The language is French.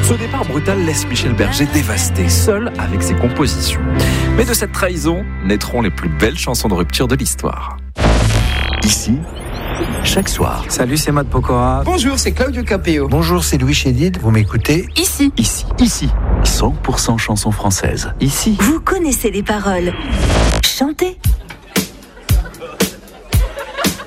Ce départ brutal laisse Michel Berger dévasté, seul avec ses compositions. Mais de cette trahison naîtront les plus belles chansons de rupture de l'histoire. Ici, chaque soir. Salut, c'est Matt Pokora. Bonjour, c'est Claudio Capéo. Bonjour, c'est Louis Chédid. Vous m'écoutez ? Ici. 100% chansons françaises. Ici. Vous connaissez les paroles. Chantez.